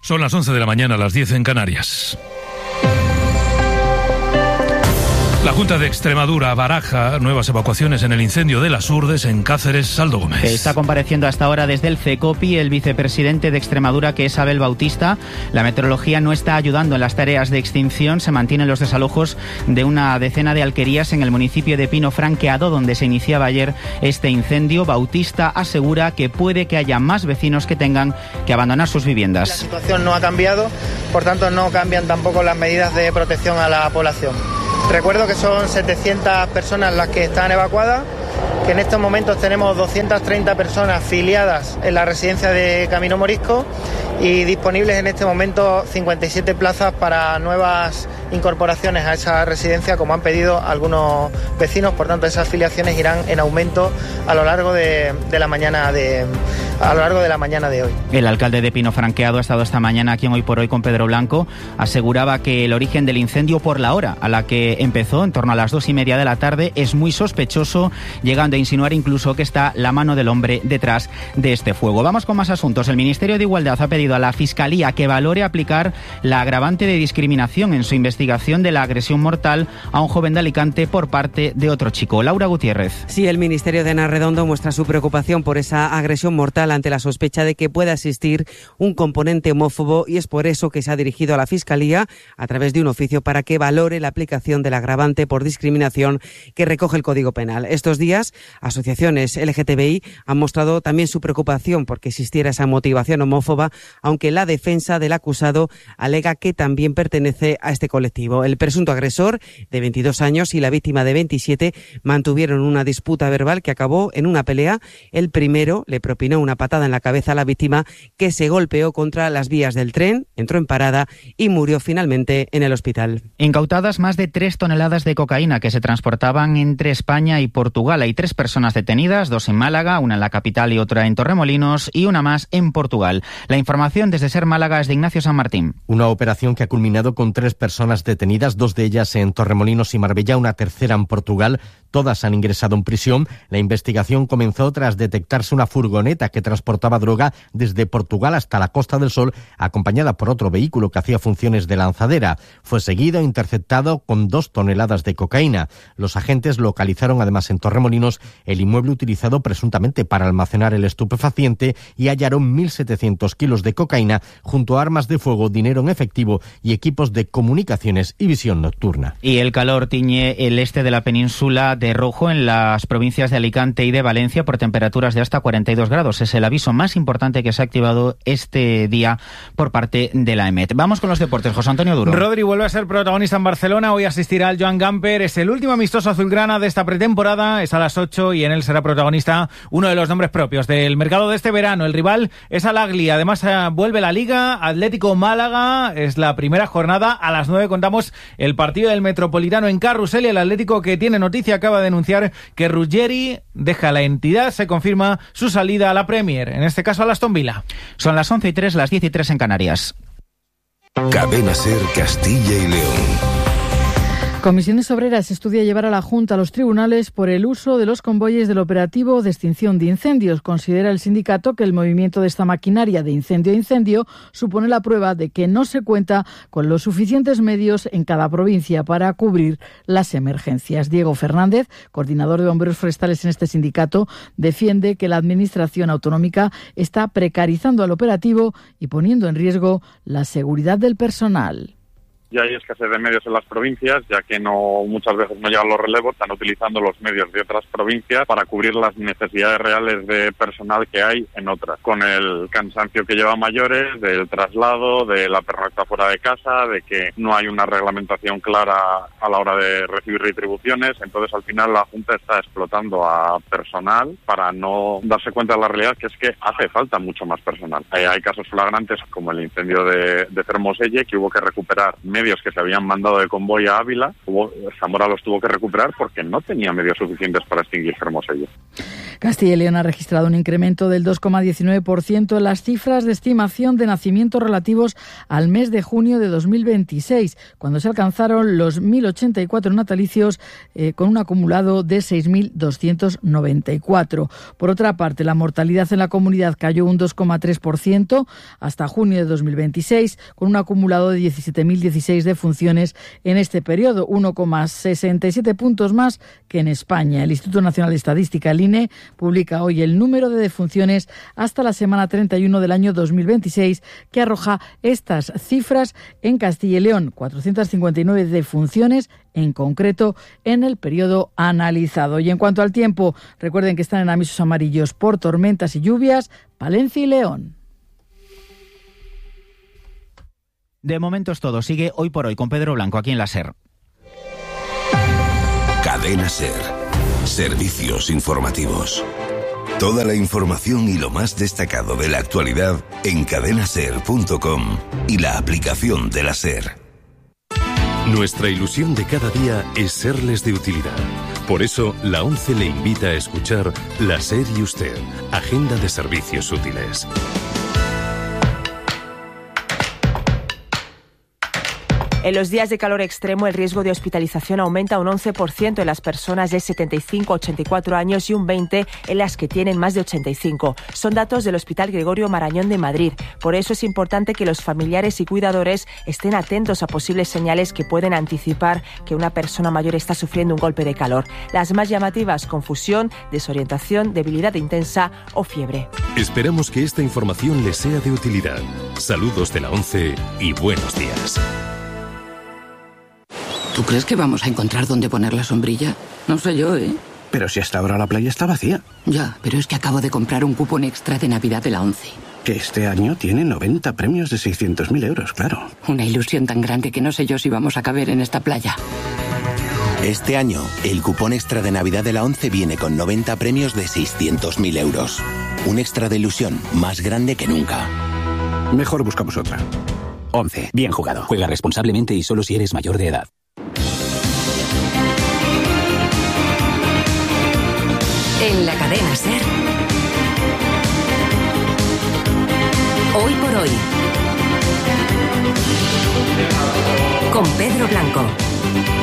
Son las 11 de la mañana, las 10 en Canarias. La Junta de Extremadura baraja nuevas evacuaciones en el incendio de Las Urdes en Cáceres. Saldo Gómez. Está compareciendo hasta ahora desde el CECOPI el vicepresidente de Extremadura, que es Abel Bautista. La meteorología no está ayudando en las tareas de extinción. Se mantienen los desalojos de una decena de alquerías en el municipio de Pino Franqueado, donde se iniciaba ayer este incendio. Bautista asegura que puede que haya más vecinos que tengan que abandonar sus viviendas. La situación no ha cambiado, por tanto no cambian tampoco las medidas de protección a la población. Recuerdo que son 700 personas las que están evacuadas, que en estos momentos tenemos 230 personas filiadas en la residencia de Camino Morisco y disponibles en este momento 57 plazas para nuevas incorporaciones a esa residencia, como han pedido algunos vecinos. Por tanto, esas afiliaciones irán en aumento a lo largo de la mañana de hoy. El alcalde de Pino Franqueado ha estado esta mañana aquí en Hoy por Hoy con Pedro Blanco. Aseguraba que el origen del incendio, por la hora a la que empezó, en torno a las 2:30 de la tarde, es muy sospechoso, llegando a insinuar incluso que está la mano del hombre detrás de este fuego. Vamos con más asuntos. El Ministerio de Igualdad ha pedido a la Fiscalía que valore aplicar la agravante de discriminación en su investigación de la agresión mortal a un joven de Alicante por parte de otro chico. Laura Gutiérrez. Sí, el Ministerio de Ana Redondo muestra su preocupación por esa agresión mortal ante la sospecha de que pueda existir un componente homófobo, y es por eso que se ha dirigido a la Fiscalía a través de un oficio para que valore la aplicación del agravante por discriminación que recoge el Código Penal. Estos días, asociaciones LGTBI han mostrado también su preocupación porque existiera esa motivación homófoba, aunque la defensa del acusado alega que también pertenece a este colectivo. El presunto agresor, de 22 años, y la víctima, de 27, mantuvieron una disputa verbal que acabó en una pelea. El primero le propinó una patada en la cabeza a la víctima, que se golpeó contra las vías del tren, entró en parada y murió finalmente en el hospital. Incautadas más de 3 toneladas de cocaína que se transportaban entre España y Portugal. Hay 3 personas detenidas, 2 en Málaga, una en la capital y otra en Torremolinos, y una más en Portugal. La información desde SER Málaga es de Ignacio San Martín. Una operación que ha culminado con 3 personas detenidas, 2 de ellas en Torremolinos y Marbella, una tercera en Portugal. Todas han ingresado en prisión. La investigación comenzó tras detectarse una furgoneta que transportaba droga desde Portugal hasta la Costa del Sol, acompañada por otro vehículo que hacía funciones de lanzadera. Fue seguido e interceptado con 2 toneladas de cocaína. Los agentes localizaron además en Torremolinos el inmueble utilizado presuntamente para almacenar el estupefaciente y hallaron 1.700 kilos de cocaína junto a armas de fuego, dinero en efectivo y equipos de comunicaciones y visión nocturna. Y el calor tiñe el este de la península de rojo en las provincias de Alicante y de Valencia por temperaturas de hasta 42 grados. Es el aviso más importante que se ha activado este día por parte de la EMET. Vamos con los deportes. José Antonio Duro. Rodri vuelve a ser protagonista en Barcelona. Hoy asistirá al Joan Gamper. Es el último amistoso azulgrana de esta pretemporada. Es a las 8 y en él será protagonista uno de los nombres propios del mercado de este verano. El rival es Al Ahly. Además, vuelve la Liga. Atlético Málaga. Es la primera jornada. A las 9 contamos el partido del Metropolitano en Carrusel, y el Atlético, que tiene noticia, acaba de anunciar que Ruggeri deja la entidad. Se confirma su salida a la Premier, en este caso a Aston Villa. Son las 11:03, las 10:03 en Canarias. Cadena SER Castilla y León. Comisiones Obreras estudia llevar a la Junta a los tribunales por el uso de los convoyes del operativo de extinción de incendios. Considera el sindicato que el movimiento de esta maquinaria de incendio a incendio supone la prueba de que no se cuenta con los suficientes medios en cada provincia para cubrir las emergencias. Diego Fernández, coordinador de bomberos forestales en este sindicato, defiende que la administración autonómica está precarizando al operativo y poniendo en riesgo la seguridad del personal. Ya hay escasez de medios en las provincias, ya que muchas veces no llegan los relevos, están utilizando los medios de otras provincias para cubrir las necesidades reales de personal que hay en otras, con el cansancio que lleva mayores, del traslado, de la pernocta fuera de casa, de que no hay una reglamentación clara a la hora de recibir retribuciones. Entonces, al final, la Junta está explotando a personal para no darse cuenta de la realidad, que es que hace falta mucho más personal. Hay casos flagrantes como el incendio de Fermoselle, que hubo que recuperar medio medios que se habían mandado de convoy a Ávila, Zamora los tuvo que recuperar porque no tenía medios suficientes para extinguir Fermoselle. Castilla y León ha registrado un incremento del 2,19% en las cifras de estimación de nacimientos relativos al mes de junio de 2026, cuando se alcanzaron los 1.084 natalicios con un acumulado de 6.294. Por otra parte, la mortalidad en la comunidad cayó un 2,3% hasta junio de 2026, con un acumulado de 17.016 defunciones en este periodo, 1,67 puntos más que en España. El Instituto Nacional de Estadística, el INE, publica hoy el número de defunciones hasta la semana 31 del año 2026, que arroja estas cifras en Castilla y León: 459 defunciones en concreto en el periodo analizado. Y en cuanto al tiempo, recuerden que están en avisos amarillos por tormentas y lluvias Palencia y León. De momento es todo. Sigue Hoy por Hoy con Pedro Blanco aquí en la SER. Cadena SER. Servicios informativos. Toda la información y lo más destacado de la actualidad en cadenaser.com y la aplicación de la SER. Nuestra ilusión de cada día es serles de utilidad. Por eso, la ONCE le invita a escuchar La SER y Usted, Agenda de Servicios Útiles. En los días de calor extremo, el riesgo de hospitalización aumenta un 11% en las personas de 75 a 84 años y un 20% en las que tienen más de 85. Son datos del Hospital Gregorio Marañón de Madrid. Por eso es importante que los familiares y cuidadores estén atentos a posibles señales que pueden anticipar que una persona mayor está sufriendo un golpe de calor. Las más llamativas: confusión, desorientación, debilidad intensa o fiebre. Esperamos que esta información les sea de utilidad. Saludos de la ONCE y buenos días. ¿Tú crees que vamos a encontrar dónde poner la sombrilla? No sé yo, ¿eh? Pero si hasta ahora la playa está vacía. Ya, pero es que acabo de comprar un cupón extra de Navidad de la ONCE. Que este año tiene 90 premios de 600.000 euros, claro. Una ilusión tan grande que no sé yo si vamos a caber en esta playa. Este año, el cupón extra de Navidad de la ONCE viene con 90 premios de 600.000 euros. Un extra de ilusión más grande que nunca. Mejor buscamos otra. ONCE. Bien jugado. Juega responsablemente y solo si eres mayor de edad. En la cadena SER, Hoy por Hoy, con Pedro Blanco.